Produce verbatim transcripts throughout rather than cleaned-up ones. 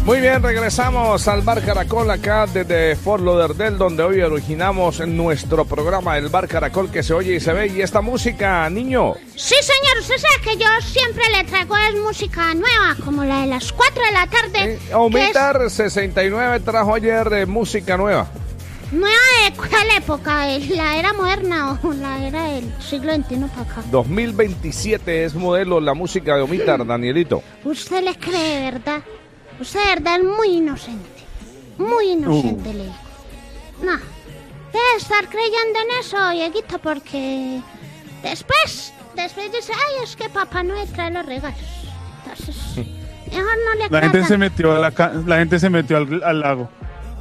Muy bien, regresamos al Bar Caracol acá desde Fort Lauderdale, donde hoy originamos nuestro programa, el Bar Caracol, que se oye y se ve. ¿Y esta música, niño? Sí, señor, usted sabe que yo siempre le traigo es música nueva, como la de las cuatro de la tarde. Eh, Omitar es... sesenta y nueve trajo ayer eh, música nueva. ¿Nueva de cuál época? ¿La era moderna o la era del siglo veintiuno para acá? dos mil veintisiete es modelo la música de Omitar, Danielito. ¿Usted le cree, verdad? Usted de verdad es muy inocente. Muy inocente, uh. le digo. No, debe estar creyendo en eso, Dieguito, porque después, después dice, ay, es que Papá Noel trae los regalos. Entonces, mejor no le La gente se metió a la, ca- la gente se metió al, al lago.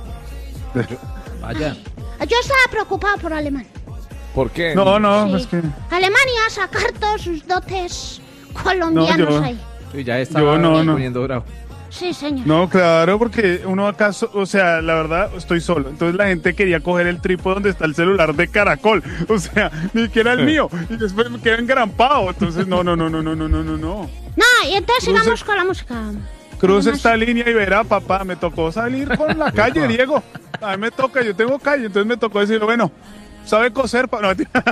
Vaya. Ay, yo estaba preocupado por Alemania. ¿Por qué? No, no, sí. es que... Alemania a sacar todos sus dotes colombianos no, yo, ahí. Sí, ya estaba yo no, no. poniendo bravo. Sí, señor. No, claro, porque uno acaso, o sea, la verdad, estoy solo. Entonces la gente quería coger el trípode donde está el celular de Caracol. O sea, ni que era el mío. Y después me quedé engrampado. Entonces, no, no, no, no, no, no, no, no. No, y entonces Cruce, sigamos con la música. Cruce esta línea y verá, papá, me tocó salir con la calle, Diego. A mí me toca, yo tengo calle, entonces me tocó decir, bueno, ¿sabe coser? Pa-? No,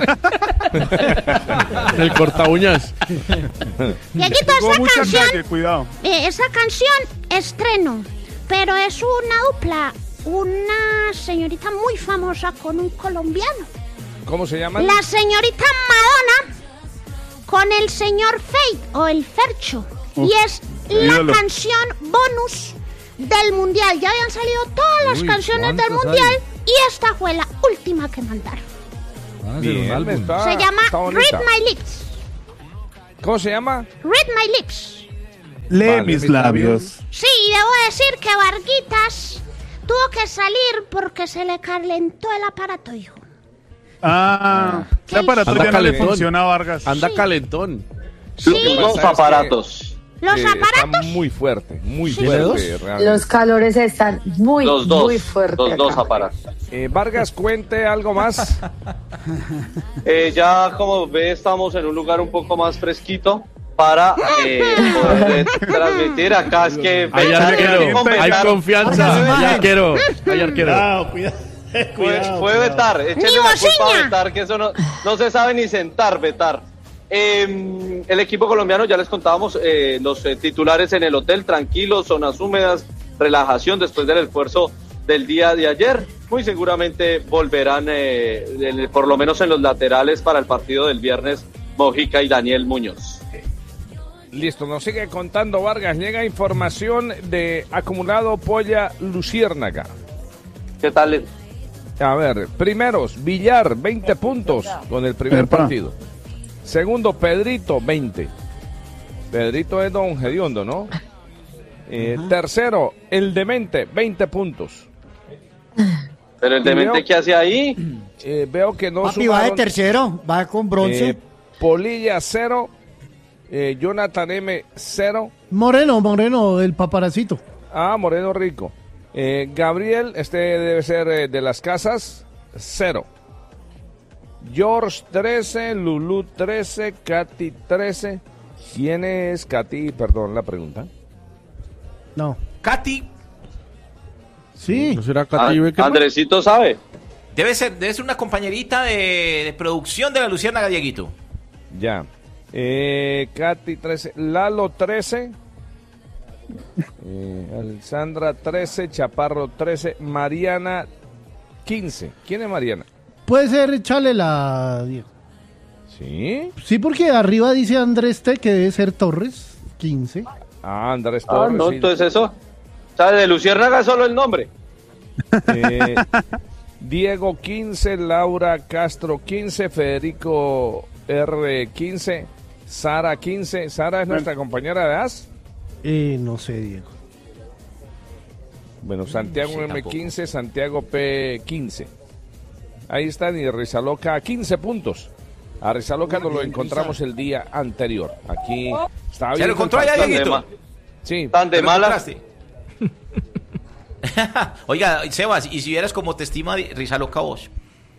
el corta uñas. Dieguito, esa canción, calle, cuidado. Eh, esa canción estreno, pero es una dupla, una señorita muy famosa con un colombiano. ¿Cómo se llama? La señorita Madonna con el señor Fate o el Fercho. Uf, y es la ídolo. Canción bonus del mundial. Ya habían salido todas las Uy, canciones del mundial hay? Y esta fue la última que mandaron. Ah, Bien, está, se llama Read My Lips. ¿Cómo se llama? Read My Lips. Lee vale, mis labios. labios. Sí, y debo decir que Varguitas tuvo que salir porque se le calentó el aparato, hijo. Ah, el aparato ya no le funciona a Vargas. Anda sí. calentón. Sí. Los aparatos. Los eh, aparatos. Está muy fuerte, muy sí. fuerte. Realmente. Los calores están muy, los dos, muy fuertes. Los acá. dos aparatos. Eh, Vargas, cuente algo más. eh, ya como ve, estamos en un lugar un poco más fresquito para eh, poder eh, transmitir. Acá es que hay arquero, hay confianza. Hay arquero, hay arquero. Cuidado, cuidado. Fue, fue Betar, échenle la culpa a Betar, que eso no, no se sabe ni sentar, Betar. Eh, el equipo colombiano, ya les contábamos, eh, los eh, titulares en el hotel, tranquilos, zonas húmedas, relajación después del esfuerzo del día de ayer. Muy seguramente volverán, eh, el, por lo menos en los laterales, para el partido del viernes, Mojica y Daniel Muñoz. Listo, nos sigue contando Vargas. Llega información de acumulado Polla Luciérnaga. ¿Qué tal? A ver, primeros, Villar, veinte puntos con el primer Epa. partido. Segundo, Pedrito, veinte. Pedrito es don Gediondo, ¿no? Eh, tercero, el Demente, veinte puntos. ¿Pero el Demente veo, qué hace ahí? Eh, veo que no Papi, sumaron, va de tercero, va con bronce. Eh, Polilla, cero. Eh, Jonathan M, cero. Moreno, Moreno, el paparacito. Ah, Moreno Rico. Eh, Gabriel, este debe ser eh, de las casas, cero. George, trece. Lulú, trece. Katy, trece. ¿Quién es Katy? Perdón la pregunta. No. Katy. Sí. ¿No será Katy And- Andresito sabe. Debe ser, debe ser una compañerita de, de producción de la Luciérnaga, Dieguito. Ya. Eh, Katy, trece. Lalo, trece. Eh, Alexandra, trece. Chaparro, trece. Mariana, quince. ¿Quién es Mariana? Puede ser Chalela, Diego. ¿Sí? Sí, porque arriba dice Andrés T, que debe ser Torres, quince. Ah, Andrés Torres. Ah, no, sí. entonces eso. O sea, de Luciérnaga solo el nombre. Eh, Diego, quince. Laura Castro, quince. Federico R, quince. Sara, quince. Sara es nuestra compañera de A S. Eh, no sé, Diego. Bueno, Santiago no sé, M, tampoco. quince. Santiago P, quince. Ahí están, y Rizaloca, quince puntos. A Rizaloca nos lo encontramos el día anterior. Aquí estaba bien. ¿Se lo encontró allá, Dieguito? Sí. Tan de mala. Oiga, Sebas, ¿y si vieras cómo te estima Rizaloca vos?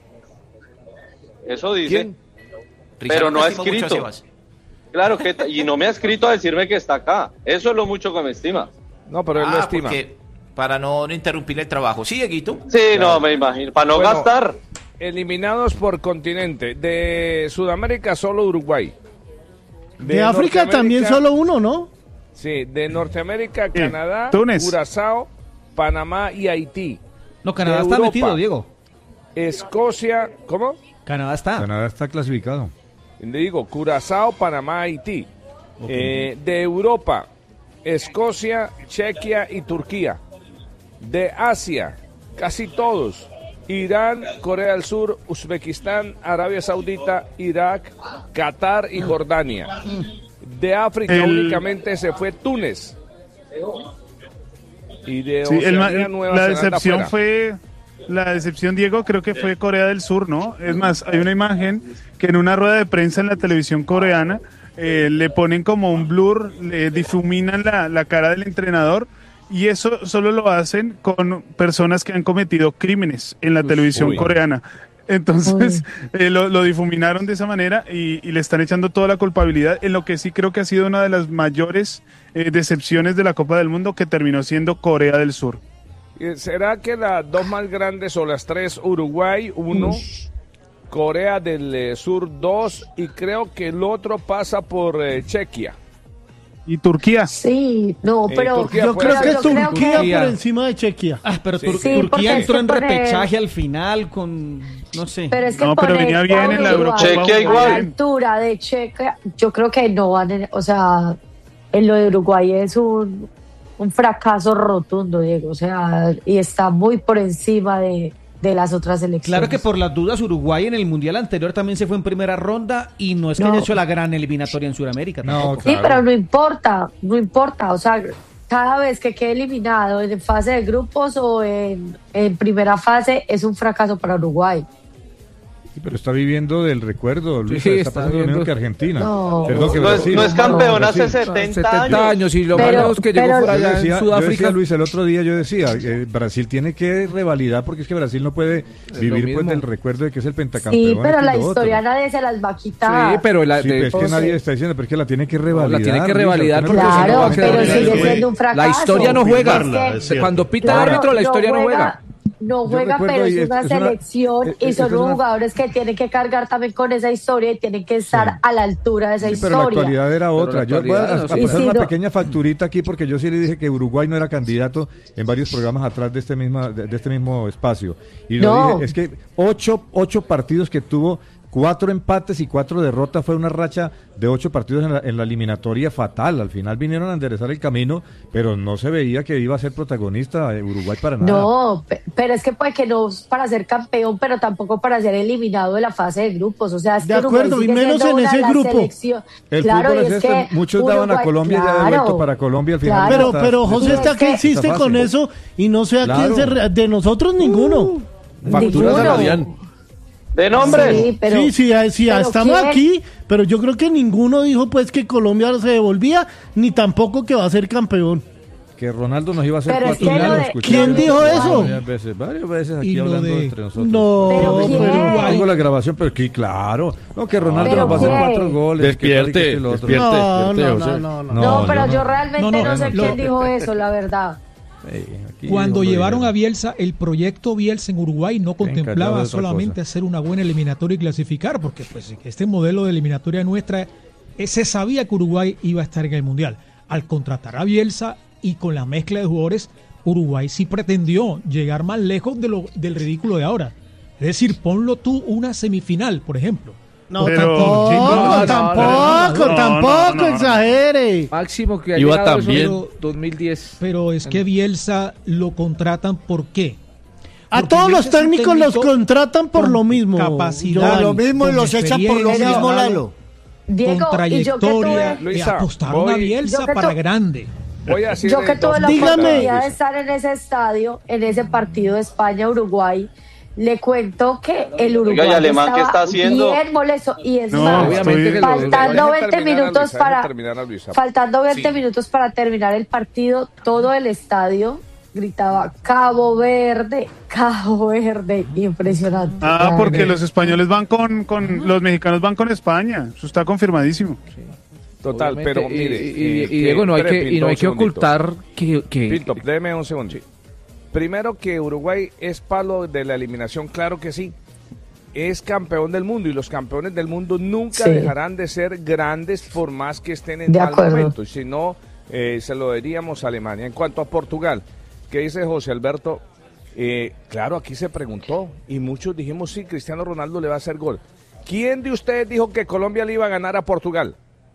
Eso dice. ¿Quién? Pero no ha estima mucho a escrito. Sebas. Claro que, y no me ha escrito a decirme que está acá. Eso es lo mucho que me estima. No, pero él ah, lo estima. Porque, para no, no interrumpir el trabajo. ¿Sí, Dieguito? Sí, claro. No, me imagino. Para no bueno, gastar. Eliminados por continente. De Sudamérica solo Uruguay. De, de África también solo uno, ¿no? Sí, de Norteamérica, sí. Canadá, Túnez, Curazao, Panamá y Haití. No, Canadá de está Europa, metido, Diego. Escocia, ¿cómo? Canadá está. Canadá está clasificado. Le digo, Curazao, Panamá, Haití. Okay. Eh, de Europa, Escocia, Chequia y Turquía. De Asia, casi todos. Irán, Corea del Sur, Uzbekistán, Arabia Saudita, Irak, Qatar y Jordania. De África el... únicamente se fue Túnez. Y de sí, Oceanía, el, Nueva la Zelanda decepción fuera. fue la decepción, Diego, creo que fue Corea del Sur, ¿no? Es más, hay una imagen que en una rueda de prensa en la televisión coreana eh, le ponen como un blur, le difuminan la, la cara del entrenador, y eso solo lo hacen con personas que han cometido crímenes en la Uf, televisión uy. coreana. Entonces eh, lo, lo difuminaron de esa manera y, y le están echando toda la culpabilidad en lo que sí creo que ha sido una de las mayores eh, decepciones de la Copa del Mundo, que terminó siendo Corea del Sur. ¿Será que las dos más grandes o las tres, Uruguay, uno, Uf. Corea del eh, Sur, dos, y creo que el otro pasa por eh, Chequia? ¿Y Turquía? Sí, no, pero eh, Turquía yo creo que yo Turquía creo que... por encima de Chequia. Ah, pero sí. Tur Sí, Turquía entró en poner... repechaje al final con, no sé. Pero es que no, pero venía bien en la Eurocopa. Chequia igual. A la altura de Chequia, yo creo que no van, en, o sea, en lo de Uruguay es un, un fracaso rotundo, Diego, o sea, y está muy por encima de... de las otras elecciones. Claro que por las dudas Uruguay en el Mundial anterior también se fue en primera ronda y no es que no. haya hecho la gran eliminatoria en Sudamérica tampoco. No, claro. Sí, pero no importa, no importa, o sea, cada vez que quede eliminado en fase de grupos o en, en primera fase es un fracaso para Uruguay. Sí, pero está viviendo del recuerdo, Luis, sí, está, está pasando lo mismo que Argentina. No, Perdón, que no, es, no es campeón no, hace sí. setenta años. Y lo pero, malo es que llegó pero, por allá yo decía, en Sudáfrica. Yo decía, Luis, el otro día yo decía, que Brasil tiene que revalidar, porque es que Brasil no puede es vivir pues del recuerdo de que es el pentacampeón. Sí, pero la historia otro. nadie se las va a quitar. Sí, pero, la, sí, de, pero es que nadie está diciendo, pero es que la tiene que revalidar. No, la tiene que revalidar Luis, porque claro, si no pero sigue siendo un fracaso. La historia no juega. Es que, cuando pita el árbitro, la historia no juega. No juega, pero es una es selección una, y son unos una... jugadores que tienen que cargar también con esa historia y tienen que estar sí. a la altura de esa sí, historia. Pero la actualidad era otra. Yo voy a, a, a sí, pasar sí, una no. pequeña facturita aquí, porque yo sí le dije que Uruguay no era candidato en varios programas atrás de este mismo, de, de este mismo espacio. Y lo no. dije, es que ocho, ocho partidos que tuvo, cuatro empates y cuatro derrotas, fue una racha de ocho partidos en la, en la eliminatoria fatal. Al final vinieron a enderezar el camino, pero no se veía que iba a ser protagonista Uruguay para nada. No, pero es que puede que no para ser campeón, pero tampoco para ser eliminado de la fase de grupos. O sea, es de que acuerdo, y menos en ese grupo. Selección. El claro, fútbol es, es que este, muchos Uruguay, daban a Colombia claro, y ya devuelto para Colombia al final. Claro. Pero, está, pero José está que insiste con eso y no sé a claro. quién se re... de nosotros ninguno. Uh, Facturas a Radián. De nombres. Sí, pero, sí, sí, sí pero estamos ¿quién? aquí, pero yo creo que ninguno dijo pues que Colombia se devolvía, ni tampoco que va a ser campeón. Que Ronaldo nos iba a hacer pero cuatro es que goles. De... ¿Quién dijo eso? Varias veces, varias veces aquí hablando de... entre nosotros. No, pero ¿quién? Tengo la grabación, pero que claro, no, que Ronaldo ¿Pero nos va a hacer quién? cuatro goles. Despierte, que que despierte, no, despierte, no, José. no, no, no, no, no, pero no, yo realmente no, no, no sé no, quién no. dijo eso, la verdad. Hey, Cuando llevaron a Bielsa, el proyecto Bielsa en Uruguay no contemplaba solamente hacer una buena eliminatoria y clasificar, porque pues este modelo de eliminatoria nuestra, eh, se sabía que Uruguay iba a estar en el Mundial. Al contratar a Bielsa y con la mezcla de jugadores, Uruguay sí pretendió llegar más lejos de lo, del ridículo de ahora. Es decir, ponlo tú una semifinal, por ejemplo. No, pero, tampoco, chicos, no, tampoco, no, no, tampoco no, no, no. exagere. Máximo que ha Iba llegado también. eso en dos mil diez. Pero es que Bielsa lo contratan ¿por qué? A Porque todos Bielsa los es un técnicos los técnico contratan por con lo mismo. capacidad, Por lo mismo y con los echan por lo experiencia, mismo, Lalo. Diego, con y yo que trayectoria, tuve, Luisa, y apostaron voy- a Bielsa yo que para tu- grande. Voy a decir yo que tuve la Dígame. oportunidad de estar en ese estadio, en ese partido de España-Uruguay, le cuento que el Uruguay Oiga, ¿y Alemán qué está haciendo? bien molesto y es No, más, obviamente que lo- faltando Deje veinte terminar a minutos Luisa, deje para terminar a Luisa. faltando veinte Sí. minutos para terminar el partido, todo el estadio gritaba Cabo Verde, Cabo Verde, impresionante. Ah, porque los españoles van con, con los mexicanos van con España, eso está confirmadísimo. Total, Obviamente, pero mire. Y, y, eh, y Diego, no hay espere, que, y Pinto, no hay un que segundito. ocultar que. que Pinto, déme un segundo. Primero que Uruguay es palo de la eliminación, claro que sí. Es campeón del mundo y los campeones del mundo nunca Sí. dejarán de ser grandes por más que estén en De mal acuerdo. momento. Y si no, eh, se lo diríamos a Alemania. En cuanto a Portugal, ¿qué dice José Alberto? Eh, claro, aquí se preguntó y muchos dijimos sí, Cristiano Ronaldo le va a hacer gol. ¿Quién de ustedes dijo que Colombia le iba a ganar a Portugal?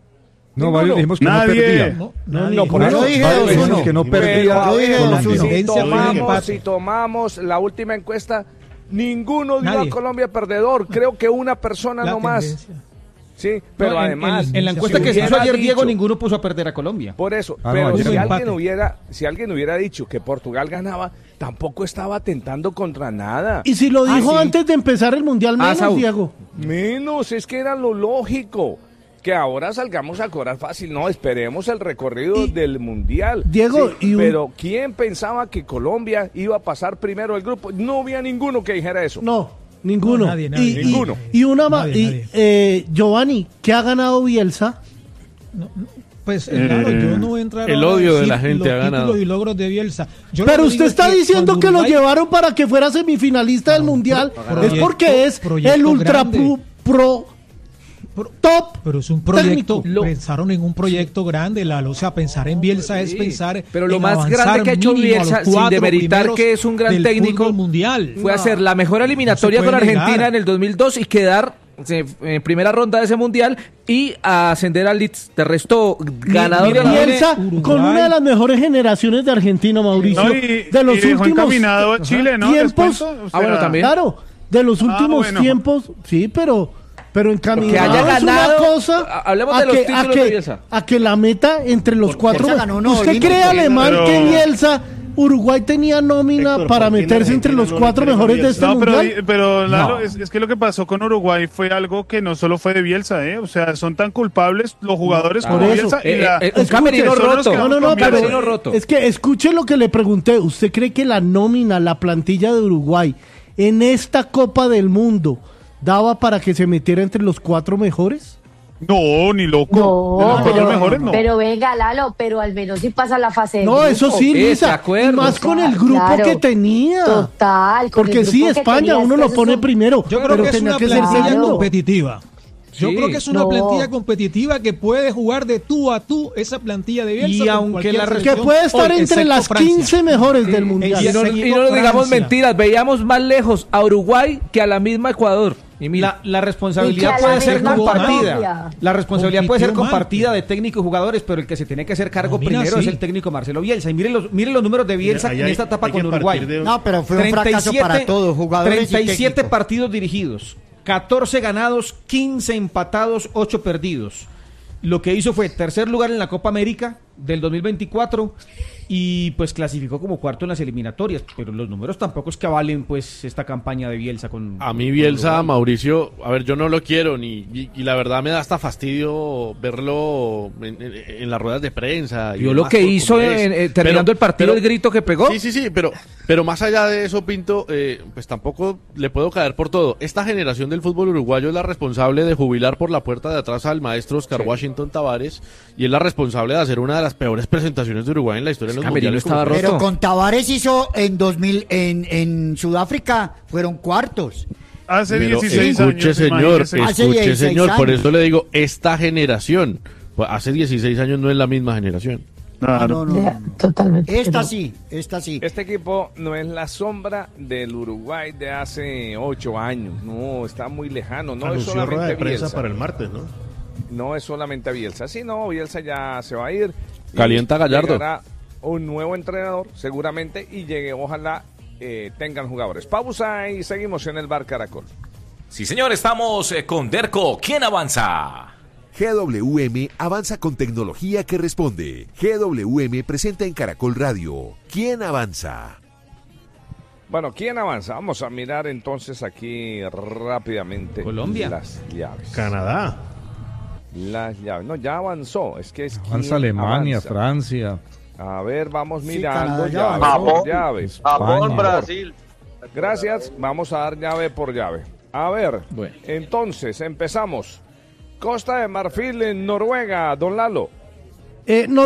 No, Ninguno. varios dijimos que Nadie. no perdía. No, No, nadie. no, por Yo eso dije varios dos dijimos uno. que no Pero, perdía. a ver, Colombia. si Tendencia fue un tomamos, empate. si tomamos la última encuesta, ninguno dio Nadie. a Colombia perdedor. Creo que una persona La no más. tendencia. Sí, pero No, en- además... En, en la si encuesta que se hizo hubiera ayer, Diego, dicho- ninguno puso a perder a Colombia. Por eso, Ah, no, pero ayer si no. alguien, Empate. hubiera, si alguien hubiera dicho que Portugal ganaba, tampoco estaba atentando contra nada. Y si lo Ah, dijo sí. antes de empezar el mundial, Ah, menos, Saúl. Diego. Menos, es que era lo lógico. Que ahora salgamos a cobrar fácil. No, esperemos el recorrido Y- del Mundial. Diego, Sí, y un- pero ¿quién pensaba que Colombia iba a pasar primero el grupo? No había ninguno que dijera eso. No, ninguno. No, nadie, nadie. Y, y- Ninguno. y una ma- Nadie, y, nadie. eh, Giovanni, ¿qué ha ganado Bielsa? No, no, pues eh, claro, yo no voy a entrar el ahora a odio de decir la gente ha los ganado. títulos y logros de Bielsa. Yo lo Pero que usted digo está es que diciendo cuando que lo Uruguay- llevaron para que fuera semifinalista del mundial. pro- Es porque proyecto- es proyecto el ultra grande. pu- pro Pro- top. Pero es un proyecto, técnico. pensaron en un proyecto grande, Lalo, o sea, pensar en Bielsa es Sí, pensar pero lo en más avanzar grande que ha hecho mínimo a los Bielsa, sin cuatro demeritar primeros que es un gran del técnico, fútbol mundial. fue hacer la mejor eliminatoria No se con puede Argentina negar. en el dos mil dos y quedar eh, en primera ronda de ese mundial y a ascender al Leeds. De resto, ganador mire, de la mire, Bielsa Uruguay. con una de las mejores generaciones de Argentina, Mauricio. No, y, de los y dejó últimos encaminado a Chile, ¿no? tiempos. Después, o Ah, bueno, sea, también. Claro, de los últimos bueno. tiempos, sí, pero pero encaminado Que haya es una ganado, cosa ha- hablemos a de los que, títulos a de que, Bielsa. a que la meta entre los cuatro. Bielsa ganó uno, ¿Usted vino, cree, pero- alemán, pero- que Bielsa, Uruguay tenía nómina Héctor, para ¿por qué en meterse entre Argentina los no le cuatro creen a mejores de Bielsa? este No, pero, mundial? pero Lalo, No. es, es que lo que pasó con Uruguay fue algo que no solo fue de Bielsa, ¿eh? O sea, son tan culpables los jugadores por como eso. Bielsa. y Eh, la- eh, un Escuche, camerino son los roto. que No, no, no, con Bielsa. pero Camerino roto. es que escuche lo que le pregunté. ¿Usted cree que la nómina, la plantilla de Uruguay en esta Copa del Mundo daba para que se metiera entre los cuatro mejores? No, ni loco. No, De los cuatro pero, mejores, no. pero venga, Lalo, pero al menos si pasa la fase de No, grupo. eso sí, Eh, de Luisa. acuerdo. Y más con el grupo Claro. que tenía. Total. con Porque el sí, grupo que España tenía, uno es que lo eso pone son- primero, Yo creo pero que es tenía una que ser plantilla segundo. competitiva. Yo Sí. creo que es una No. plantilla competitiva que puede jugar de tú a tú esa plantilla de Bielsa. Y con aunque cualquier la selección, Que puede estar hoy, entre excepto las Francia. quince mejores del mundial. Y no, y Seguido no nos digamos Francia. mentiras, veíamos más lejos a Uruguay que a la misma Ecuador. Y mira, La, la Y que responsabilidad a la puede ser misma compartida. Colombia. La responsabilidad puede ser Compitió mal. compartida de técnico y jugadores, pero el que se tiene que hacer cargo No, mira, primero sí. es el técnico Marcelo Bielsa. Y miren los, miren los números de Bielsa Ahí en hay- esta etapa hay que con Uruguay. partir de- No, pero fue un fracaso para todos, jugadores y treinta y siete técnico. partidos dirigidos, catorce ganados, quince empatados, ocho perdidos. Lo que hizo fue tercer lugar en la Copa América del dos mil veinticuatro y pues clasificó como cuarto en las eliminatorias, pero los números tampoco es que avalen pues esta campaña de Bielsa con A mí con Bielsa, Uruguay. Mauricio, a ver, yo no lo quiero ni y, y la verdad me da hasta fastidio verlo en, en- en las ruedas de prensa. y vio lo demás que por hizo cómo es. en- eh, terminando el partido, el grito que pegó. Sí, sí, sí, pero, pero más allá de eso, Pinto, eh, pues tampoco le puedo caer por todo. Esta generación del fútbol uruguayo es la responsable de jubilar por la puerta de atrás al maestro Oscar Washington Tavares y es la responsable de hacer una de las peores presentaciones de Uruguay en la historia de los Camerino mundiales. estaba como- roto. Pero con Tavares hizo en dos mil en, en Sudáfrica fueron cuartos. Hace Pero dieciséis escuche, años, señor, imagínese. Hace escuche, dieciséis señor, por años. eso le digo, esta generación, pues hace dieciséis años no es la misma generación. Claro. No, no, Ya, no. totalmente. Esta No. sí, esta sí. Este equipo no es la sombra del Uruguay de hace ocho años. No, está muy lejano. No es Anunció rueda solamente de prensa Bielsa. para el martes, ¿no? No es solamente Bielsa. Sí, no, Bielsa ya se va a ir. Y Calienta Gallardo. llegará un nuevo entrenador, seguramente, y llegue, ojalá eh, tengan jugadores. Pausa y seguimos en el Bar Caracol. Sí, señor, estamos eh, con Derco. ¿Quién avanza? G W M avanza con tecnología que responde. G W M presenta en Caracol Radio. ¿Quién avanza? Bueno, ¿quién avanza? Vamos a mirar entonces aquí rápidamente Colombia. las llaves. Canadá. Las llaves. No, ya avanzó. Es que es Avanza quién Alemania, avanza. Francia. A ver, vamos Sí, mirando Canadá ya llave avanzó. por Japón, llaves. Japón, España. Brasil. Gracias, vamos a dar llave por llave. A ver, Bueno. entonces empezamos Costa de Marfil en Noruega, don Lalo. Eh, no,